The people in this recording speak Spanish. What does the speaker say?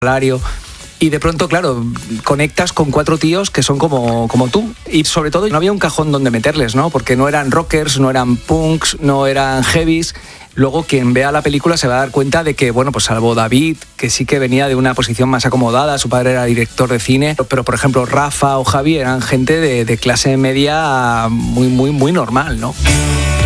horario. Y de pronto, claro, conectas con 4 tíos que son como tú. Y sobre todo no había un cajón donde meterles, ¿no? Porque no eran rockers, no eran punks, no eran heavies. Luego quien vea la película se va a dar cuenta de que, bueno, pues salvo David, que sí que venía de una posición más acomodada, su padre era director de cine, pero por ejemplo Rafa o Javi eran gente de clase media muy, muy, muy normal, ¿no?